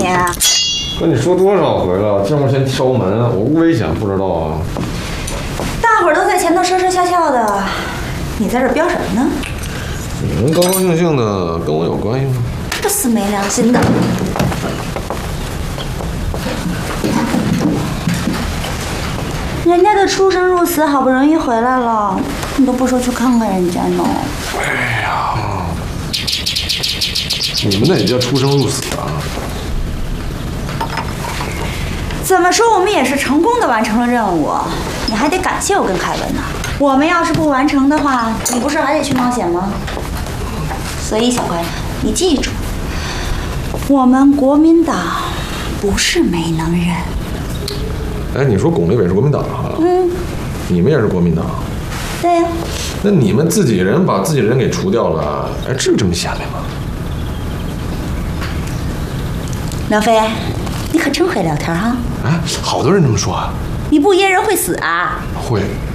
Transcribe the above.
你？ 跟你说多少回了，这么先敲门，我不危险不知道啊？ 大伙儿都在前头说说笑笑的，你在这飙什么呢？ 你们高高兴兴的，跟我有关系吗？ 这死没良心的！人家的出生入死好不容易回来了，你都不说去看看人家呢？ 哎呀，你们那也叫出生入死啊？ 怎么说，我们也是成功的完成了任务，你还得感谢我跟凯文呢。我们要是不完成的话，你不是还得去冒险吗？所以小乖，你记住，我们国民党不是没能人。 哎，你说巩立伟是国民党啊？你们也是国民党？ 对呀。 那你们自己人把自己人给除掉了，哎，至于这么下面吗？ 梁飞，你可真会聊天哈！ 哎，好多人这么说啊。 你不噎人会死啊？ 会。